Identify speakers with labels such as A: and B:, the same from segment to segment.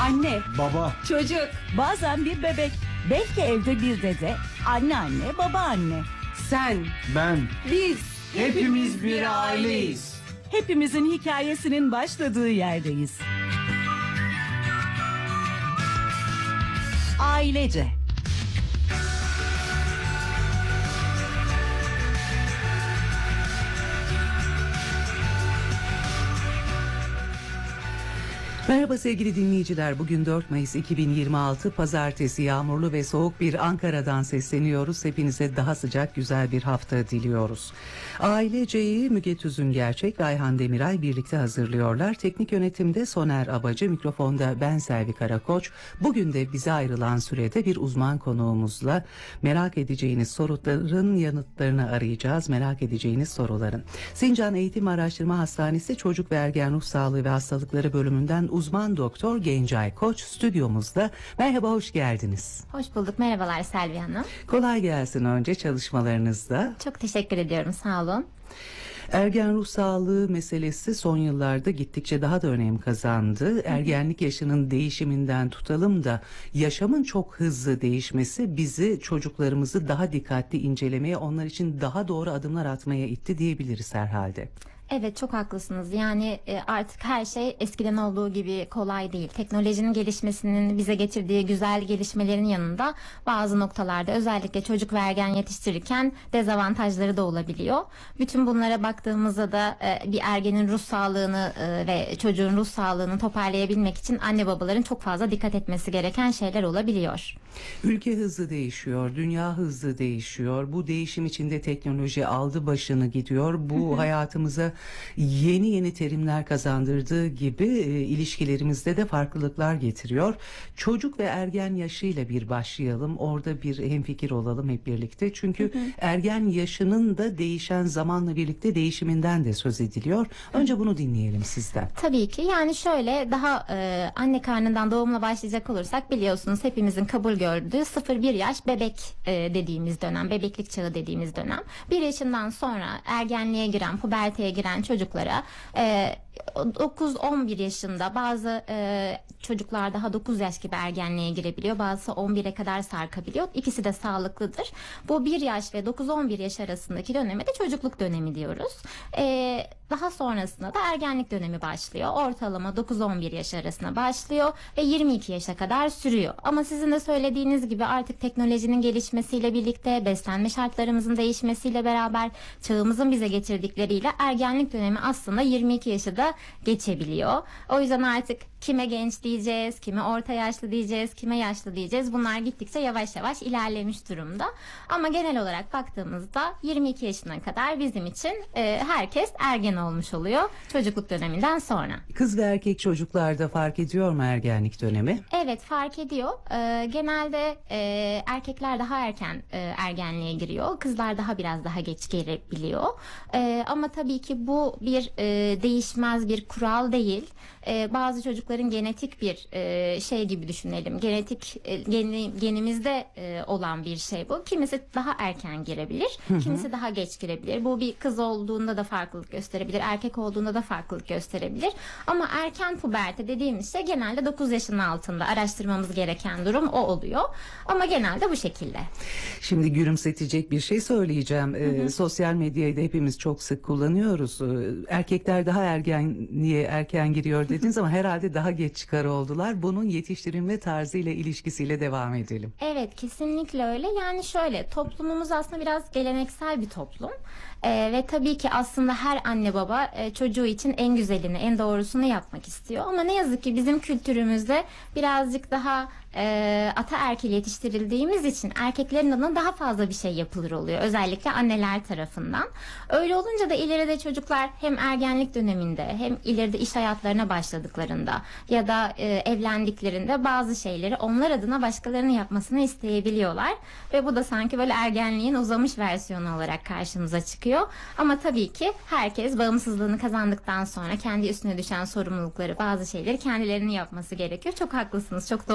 A: Anne,
B: Baba.
A: çocuk,
C: Bazen bir bebek, belki evde bir dede, anneanne, babaanne.
A: sen,
B: Ben.
A: biz.
B: Hepimiz bir aileyiz.
C: Hepimizin hikayesinin başladığı yerdeyiz. Ailece.
D: Merhaba sevgili dinleyiciler. Bugün 4 Mayıs 2026 Pazartesi, yağmurlu ve soğuk bir Ankara'dan sesleniyoruz. Hepinize daha sıcak, güzel bir hafta diliyoruz. Ailece'yi Müge Tüzüngerçek ve Ayhan Demiray birlikte hazırlıyorlar. Teknik yönetimde Soner Abacı, mikrofonda ben Selvi Karakoç. Bugün de bize ayrılan sürede bir uzman konuğumuzla merak edeceğiniz soruların yanıtlarını arayacağız. Merak edeceğiniz soruların. Sincan Eğitim Araştırma Hastanesi Çocuk ve Ergen Ruh Sağlığı ve Hastalıkları bölümünden uzman doktor Gencay Koç stüdyomuzda. Merhaba, hoş geldiniz.
E: Hoş bulduk. Merhabalar Selvi Hanım.
D: Kolay gelsin önce çalışmalarınızda.
E: Çok teşekkür ediyorum. Sağ olun.
D: Ergen ruh sağlığı meselesi son yıllarda gittikçe daha da önem kazandı. Ergenlik yaşının değişiminden tutalım da yaşamın çok hızlı değişmesi bizi, çocuklarımızı daha dikkatli incelemeye, onlar için daha doğru adımlar atmaya itti diyebiliriz herhalde.
E: Evet, çok haklısınız. Yani artık her şey eskiden olduğu gibi kolay değil. Teknolojinin gelişmesinin bize getirdiği güzel gelişmelerin yanında bazı noktalarda özellikle çocuk ve ergen yetiştirirken dezavantajları da olabiliyor. Bütün bunlara baktığımızda da bir ergenin ruh sağlığını ve çocuğun ruh sağlığını toparlayabilmek için anne babaların çok fazla dikkat etmesi gereken şeyler olabiliyor.
D: Ülke hızlı değişiyor, dünya hızlı değişiyor. Bu değişim içinde teknoloji aldı başını gidiyor. Bu hayatımıza yeni terimler kazandırdığı gibi ilişkilerimizde de farklılıklar getiriyor. Çocuk ve ergen yaşıyla bir başlayalım. Orada bir hemfikir olalım hep birlikte. Çünkü ergen yaşının da değişen, zamanla birlikte değişiminden de söz ediliyor. Önce bunu dinleyelim sizden.
E: Tabii ki. Yani şöyle, daha anne karnından doğumla başlayacak olursak, biliyorsunuz hepimizin kabul gördüğü 0-1 yaş bebek dediğimiz dönem, bebeklik çağı dediğimiz dönem. 1 yaşından sonra ergenliğe giren, puberteye giren çocuklara 9-11 yaşında, bazı çocuklar daha 9 yaş gibi ergenliğe girebiliyor. Bazısı 11'e kadar sarkabiliyor. İkisi de sağlıklıdır. Bu 1 yaş ve 9-11 yaş arasındaki döneme de çocukluk dönemi diyoruz. Daha sonrasında da ergenlik dönemi başlıyor. Ortalama 9-11 yaş arasına başlıyor ve 22 yaşa kadar sürüyor. Ama sizin de söylediğiniz gibi artık teknolojinin gelişmesiyle birlikte, beslenme şartlarımızın değişmesiyle beraber, çağımızın bize getirdikleriyle ergenlik dönemi aslında 22 yaşı da geçebiliyor. O yüzden artık kime genç diyeceğiz, kime orta yaşlı diyeceğiz, kime yaşlı diyeceğiz. Bunlar gittikçe yavaş yavaş ilerlemiş durumda. Ama genel olarak baktığımızda 22 yaşına kadar bizim için herkes ergen olmuş oluyor çocukluk döneminden sonra.
D: Kız ve erkek çocuklarda fark ediyor mu ergenlik dönemi?
E: Evet, fark ediyor. Genelde erkekler daha erken ergenliğe giriyor. Kızlar biraz daha geç girebiliyor. Ama tabii ki bu bir değişmez bir kural değil. Bazı çocukların genetik bir şey gibi düşünelim. Genetik genimizde olan bir şey bu. Kimisi daha erken girebilir, kimisi daha geç girebilir. Bu bir kız olduğunda da farklılık gösterebilir, erkek olduğunda da farklılık gösterebilir. Ama erken puberte dediğimiz şey genelde 9 yaşın altında araştırmamız gereken durum o oluyor. Ama genelde bu şekilde.
D: Şimdi gülümsetecek bir şey söyleyeceğim. Sosyal medyayı da hepimiz çok sık kullanıyoruz. Erkekler daha ergenliğe erken giriyor dediniz ama herhalde daha geç çıkar oldular. Bunun yetiştirilme tarzıyla, ilişkisiyle devam edelim.
E: Evet, kesinlikle öyle. Yani şöyle, toplumumuz aslında biraz geleneksel bir toplum. Ve tabii ki aslında her anne baba çocuğu için en güzelini, en doğrusunu yapmak istiyor. Ama ne yazık ki bizim kültürümüzde birazcık daha ataerkil yetiştirildiğimiz için erkeklerin adına daha fazla bir şey yapılır oluyor. Özellikle anneler tarafından. Öyle olunca da ileride çocuklar hem ergenlik döneminde hem ileride iş hayatlarına başladıklarında ya da evlendiklerinde bazı şeyleri onlar adına başkalarının yapmasını isteyebiliyorlar. Ve bu da sanki böyle ergenliğin uzamış versiyonu olarak karşımıza çıkıyor. Ama tabii ki herkes bağımsızlığını kazandıktan sonra kendi üstüne düşen sorumlulukları, bazı şeyleri kendilerinin yapması gerekiyor. Çok haklısınız. Çok doğru bir nokta.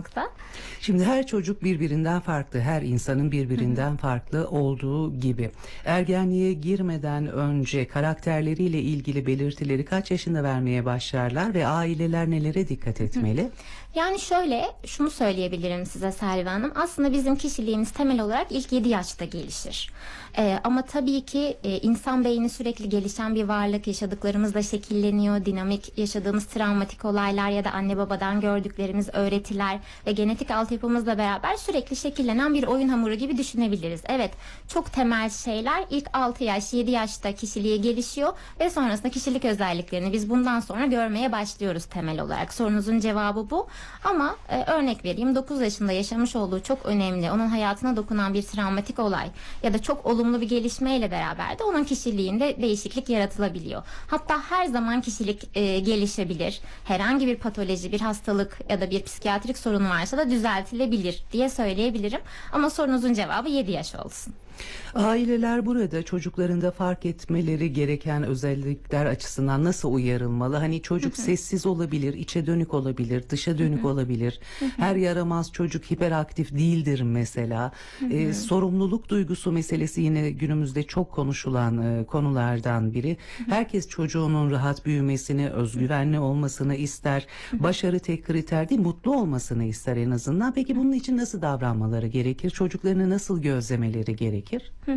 E: nokta.
D: Şimdi her çocuk birbirinden farklı, her insanın birbirinden farklı olduğu gibi. Ergenliğe girmeden önce karakterleriyle ilgili belirtileri kaç yaşında vermeye başlarlar ve aileler nelere dikkat etmeli?
E: Yani şöyle, şunu söyleyebilirim size Selvi Hanım. Aslında bizim kişiliğimiz temel olarak ilk 7 yaşta gelişir. Ama tabii ki insan beyni sürekli gelişen bir varlık, yaşadıklarımızla şekilleniyor. Dinamik yaşadığımız travmatik olaylar ya da anne babadan gördüklerimiz, öğretiler ve genetik altyapımızla beraber sürekli şekillenen bir oyun hamuru gibi düşünebiliriz. Evet, çok temel şeyler ilk 6 yaş, 7 yaşta kişiliği gelişiyor ve sonrasında kişilik özelliklerini biz bundan sonra görmeye başlıyoruz temel olarak. Sorunuzun cevabı bu. Ama örnek vereyim, 9 yaşında yaşamış olduğu çok önemli, onun hayatına dokunan bir travmatik olay ya da çok olumlu bir gelişmeyle beraber de onun kişiliğinde değişiklik yaratılabiliyor. Hatta her zaman kişilik gelişebilir. Herhangi bir patoloji, bir hastalık ya da bir psikiyatrik sorun varsa da düzeltilebilir diye söyleyebilirim. Ama sorunuzun cevabı 7 yaş olsun.
D: Aileler burada çocuklarında fark etmeleri gereken özellikler açısından nasıl uyarılmalı? Hani çocuk sessiz olabilir, içe dönük olabilir, dışa dönük olabilir. Her yaramaz çocuk hiperaktif değildir mesela. Sorumluluk duygusu meselesi yine günümüzde çok konuşulan konulardan biri. Herkes çocuğunun rahat büyümesini, özgüvenli olmasını ister. Başarı tek kriter değil, mutlu olmasını ister en azından. Peki bunun için nasıl davranmaları gerekir? Çocuklarını nasıl gözlemeleri gerekir?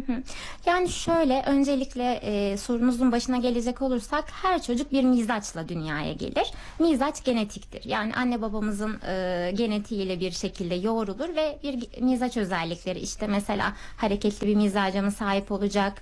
E: Yani şöyle, öncelikle sorunuzun başına gelecek olursak her çocuk bir mizaçla dünyaya gelir. Mizaç genetiktir. Yani anne babamızın genetiğiyle bir şekilde yoğrulur ve bir mizaç özellikleri, işte mesela hareketli bir mizaca mı sahip olacak,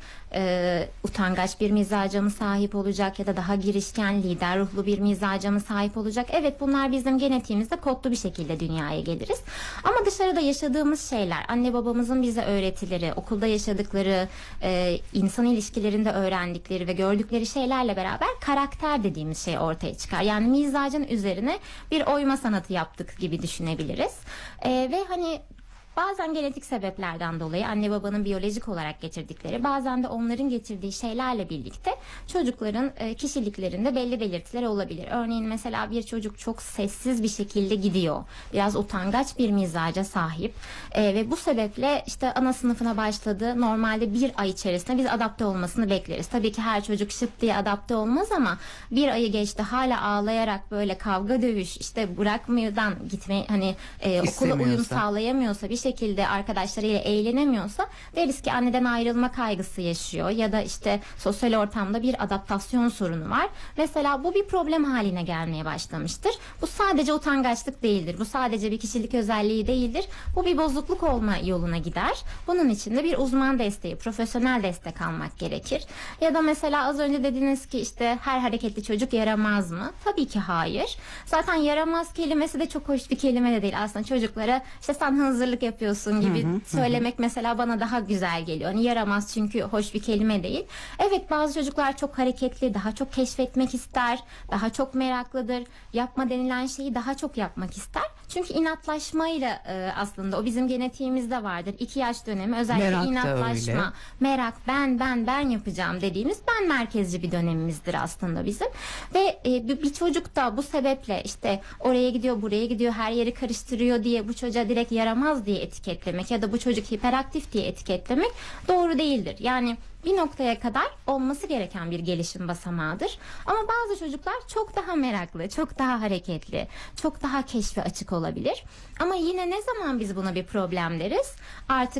E: utangaç bir mizaca mı sahip olacak ya da daha girişken, lider ruhlu bir mizaca mı sahip olacak? Evet, bunlar bizim genetiğimizde kodlu bir şekilde dünyaya geliriz. Ama dışarıda yaşadığımız şeyler, anne babamızın bize öğretileri, okulda yaşadıkları, insan ilişkilerinde öğrendikleri ve gördükleri şeylerle beraber karakter dediğimiz şey ortaya çıkar. Yani mizacın üzerine bir oyma sanatı yaptık gibi düşünebiliriz. Ve hani bazen genetik sebeplerden dolayı anne babanın biyolojik olarak getirdikleri, bazen de onların getirdiği şeylerle birlikte çocukların kişiliklerinde belli belirtiler olabilir. Örneğin mesela bir çocuk çok sessiz bir şekilde gidiyor. Biraz utangaç bir mizaca sahip ve bu sebeple işte ana sınıfına başladı. Normalde bir ay içerisinde biz adapte olmasını bekleriz. Tabii ki her çocuk şıp diye adapte olmaz ama bir ayı geçti, hala ağlayarak böyle kavga dövüş, işte bırakmıyordan gitme, hani okula uyum sağlayamıyorsa, bir şekilde arkadaşlarıyla eğlenemiyorsa deriz ki anneden ayrılma kaygısı yaşıyor ya da işte sosyal ortamda bir adaptasyon sorunu var. Mesela bu bir problem haline gelmeye başlamıştır. Bu sadece utangaçlık değildir. Bu sadece bir kişilik özelliği değildir. Bu bir bozukluk olma yoluna gider. Bunun için de bir uzman desteği, profesyonel destek almak gerekir. Ya da mesela az önce dediniz ki işte her hareketli çocuk yaramaz mı? Tabii ki hayır. Zaten yaramaz kelimesi de çok hoş bir kelime de değil. Aslında çocuklara işte sen hazırlık yapıyorsun gibi söylemek mesela bana daha güzel geliyor. Hani yaramaz çünkü hoş bir kelime değil. Evet, bazı çocuklar çok hareketli, daha çok keşfetmek ister, daha çok meraklıdır. Yapma denilen şeyi daha çok yapmak ister. Çünkü inatlaşmayla aslında o bizim genetiğimizde vardır. 2 yaş dönemi özellikle
D: Merak
E: inatlaşma, merak, ben yapacağım dediğimiz ben merkezci bir dönemimizdir aslında bizim. Ve bir çocuk da bu sebeple işte oraya gidiyor, buraya gidiyor, her yeri karıştırıyor diye bu çocuğa direkt yaramaz diye etiketlemek ya da bu çocuk hiperaktif diye etiketlemek doğru değildir. Yani bir noktaya kadar olması gereken bir gelişim basamağıdır. Ama bazı çocuklar çok daha meraklı, çok daha hareketli, çok daha keşfe açık olabilir. Ama yine ne zaman biz buna bir problem deriz? Artık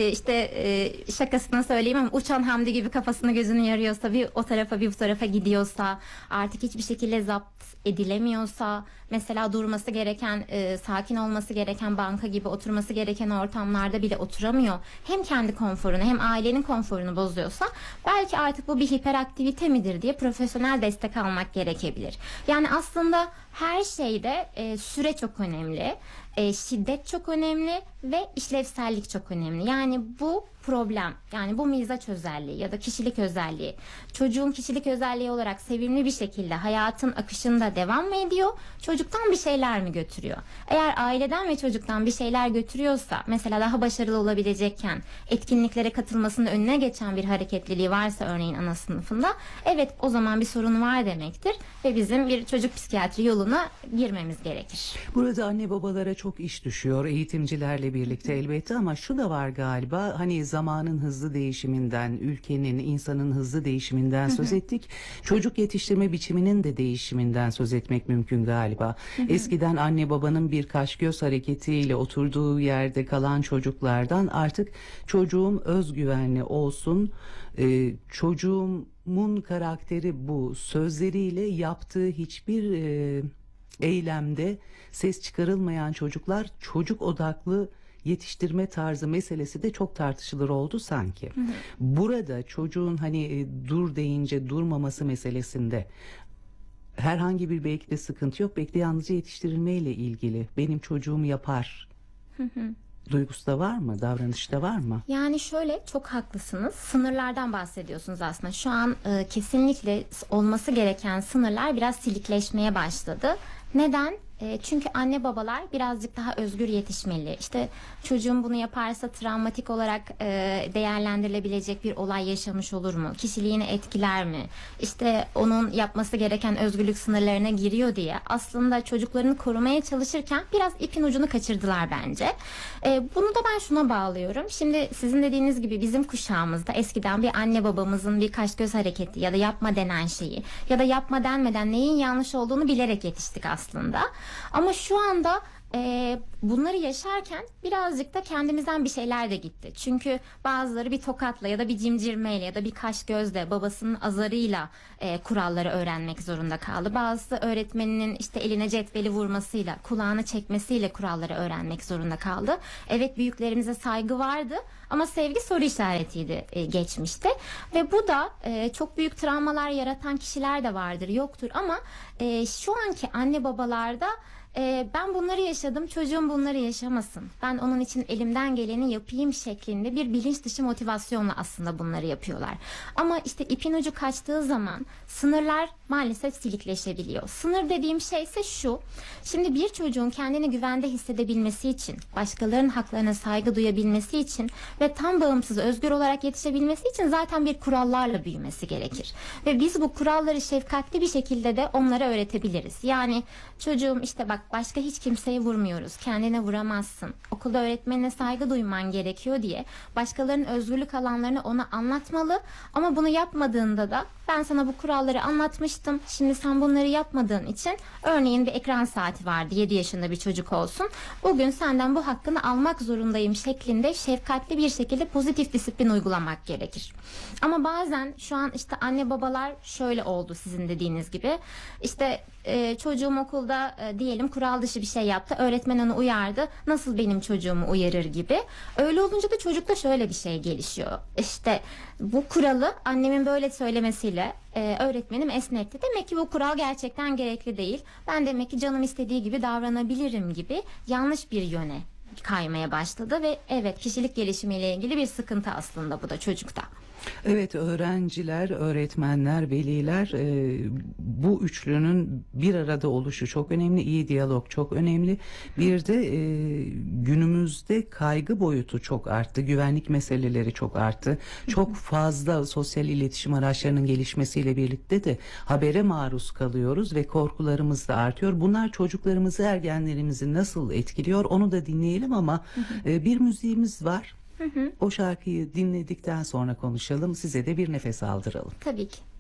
E: şakasına söyleyeyim ama uçan Hamdi gibi kafasını gözünü yarıyorsa, bir o tarafa bir bu tarafa gidiyorsa, artık hiçbir şekilde zapt edilemiyorsa, mesela durması gereken, sakin olması gereken banka gibi oturması gereken ortamlarda bile oturamıyor. Hem kendi konforunu hem ailenin konforunu bozuyorsa belki artık bu bir hiperaktivite midir diye profesyonel destek almak gerekebilir. Yani aslında her şeyde süre çok önemli, şiddet çok önemli ve işlevsellik çok önemli. Yani bu problem, yani bu mizaç özelliği ya da kişilik özelliği çocuğun kişilik özelliği olarak sevimli bir şekilde hayatın akışında devam mı ediyor? Çocuktan bir şeyler mi götürüyor? Eğer aileden ve çocuktan bir şeyler götürüyorsa, mesela daha başarılı olabilecekken etkinliklere katılmasının önüne geçen bir hareketliliği varsa örneğin ana sınıfında, evet o zaman bir sorun var demektir ve bizim bir çocuk psikiyatri yolunu yoluna girmemiz gerekir.
D: Burada anne babalara çok iş düşüyor eğitimcilerle birlikte elbette, ama şu da var galiba, hani zamanın hızlı değişiminden, ülkenin, insanın hızlı değişiminden söz ettik. Çocuk yetiştirme biçiminin de değişiminden söz etmek mümkün galiba. Eskiden anne babanın bir kaş göz hareketiyle oturduğu yerde kalan çocuklardan artık çocuğum özgüvenli olsun, çocuğumun karakteri bu sözleriyle yaptığı hiçbir eylemde ses çıkarılmayan çocuklar, çocuk odaklı yetiştirme tarzı meselesi de çok tartışılır oldu sanki. Burada çocuğun hani dur deyince durmaması meselesinde herhangi bir belki de sıkıntı yok. Belki de yalnızca yetiştirilmeyle ilgili. Benim çocuğum yapar. Duygusu da var mı? Davranışta var mı?
E: Yani şöyle, çok haklısınız. Sınırlardan bahsediyorsunuz aslında. Şu an kesinlikle olması gereken sınırlar biraz silikleşmeye başladı. Neden? Çünkü anne babalar birazcık daha özgür yetişmeli. İşte çocuğum bunu yaparsa travmatik olarak değerlendirilebilecek bir olay yaşamış olur mu? Kişiliğini etkiler mi? İşte onun yapması gereken özgürlük sınırlarına giriyor diye aslında çocuklarını korumaya çalışırken biraz ipin ucunu kaçırdılar bence. Bunu da ben şuna bağlıyorum. Şimdi sizin dediğiniz gibi bizim kuşağımızda eskiden bir anne babamızın bir kaş göz hareketi ya da yapma denen şeyi ya da yapma denmeden neyin yanlış olduğunu bilerek yetiştik aslında. Ama şu anda bunları yaşarken birazcık da kendimizden bir şeyler de gitti. Çünkü bazıları bir tokatla ya da bir cimcirmeyle ya da bir kaş gözle, babasının azarıyla kuralları öğrenmek zorunda kaldı. Bazısı öğretmeninin işte eline cetveli vurmasıyla, kulağını çekmesiyle kuralları öğrenmek zorunda kaldı. Evet, büyüklerimize saygı vardı ama sevgi soru işaretiydi geçmişte. Ve bu da çok büyük travmalar yaratan kişiler de vardır, yoktur, ama şu anki anne babalarda ben bunları yaşadım, çocuğum bunları yaşamasın, ben onun için elimden geleni yapayım şeklinde bir bilinç dışı motivasyonla aslında bunları yapıyorlar. Ama işte ipin ucu kaçtığı zaman sınırlar maalesef silikleşebiliyor. Sınır dediğim şey ise şu: şimdi bir çocuğun kendini güvende hissedebilmesi için, başkalarının haklarına saygı duyabilmesi için ve tam bağımsız, özgür olarak yetişebilmesi için zaten bir kurallarla büyümesi gerekir. Ve biz bu kuralları şefkatli bir şekilde de onlara öğretebiliriz. Yani çocuğum işte bak, başka hiç kimseye vurmuyoruz, kendine vuramazsın, okulda öğretmenine saygı duyman gerekiyor diye başkalarının özgürlük alanlarını ona anlatmalı. Ama bunu yapmadığında da ben sana bu kuralları anlatmıştım, şimdi sen bunları yapmadığın için, örneğin bir ekran saati vardı, 7 yaşında bir çocuk olsun, bugün senden bu hakkını almak zorundayım şeklinde şefkatli bir şekilde pozitif disiplin uygulamak gerekir. Ama bazen şu an işte anne babalar şöyle oldu, sizin dediğiniz gibi işte çocuğum okulda diyelim kural dışı bir şey yaptı, öğretmen onu uyardı, nasıl benim çocuğumu uyarır gibi. Öyle olunca da çocukta şöyle bir şey gelişiyor: İşte bu kuralı annemin böyle söylemesiyle öğretmenim esnetti, demek ki bu kural gerçekten gerekli değil, ben demek ki canım istediği gibi davranabilirim gibi yanlış bir yöne kaymaya başladı. Ve evet, kişilik gelişimiyle ilgili bir sıkıntı aslında bu da çocukta.
D: Evet, öğrenciler, öğretmenler, veliler, bu üçlünün bir arada oluşu çok önemli. İyi diyalog çok önemli. Bir de günümüzde kaygı boyutu çok arttı. Güvenlik meseleleri çok arttı. Çok fazla sosyal iletişim araçlarının gelişmesiyle birlikte de habere maruz kalıyoruz ve korkularımız da artıyor. Bunlar çocuklarımızı, ergenlerimizi nasıl etkiliyor onu da dinleyelim, ama bir müziğimiz var. O şarkıyı dinledikten sonra konuşalım. Size de bir nefes aldıralım.
E: Tabii ki.